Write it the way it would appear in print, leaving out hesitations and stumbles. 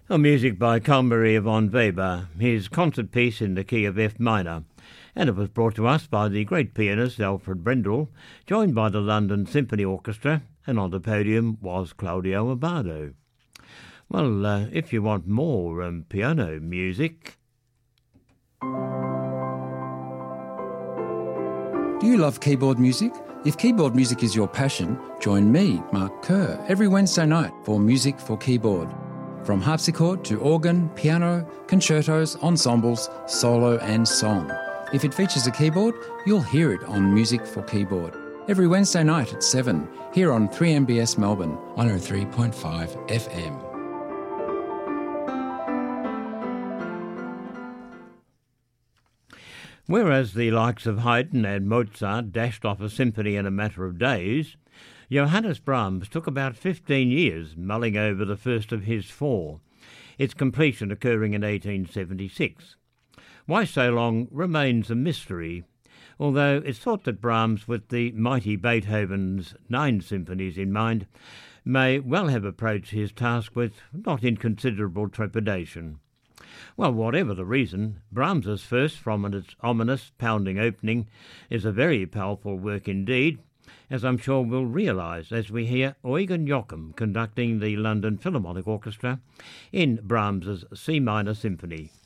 Music by Kalmari von Weber, his concert piece in the key of F minor, and it was brought to us by the great pianist Alfred Brendel, joined by the London Symphony Orchestra, and on the podium was Claudio Abbado. Well, if you want more piano music... Do you love keyboard music? If keyboard music is your passion, join me, Mark Kerr, every Wednesday night for Music for Keyboard. From harpsichord to organ, piano, concertos, ensembles, solo and song. If it features a keyboard, you'll hear it on Music for Keyboard. Every Wednesday night at 7, here on 3MBS Melbourne, 103.5 FM. Whereas the likes of Haydn and Mozart dashed off a symphony in a matter of days, Johannes Brahms took about 15 years mulling over the first of his four, its completion occurring in 1876. Why so long remains a mystery, although it's thought that Brahms, with the mighty Beethoven's 9 symphonies in mind, may well have approached his task with not inconsiderable trepidation. Well, whatever the reason, Brahms's first, from its ominous, pounding opening, is a very powerful work indeed, as I'm sure we'll realise as we hear Eugen Joachim conducting the London Philharmonic Orchestra in Brahms's C minor symphony.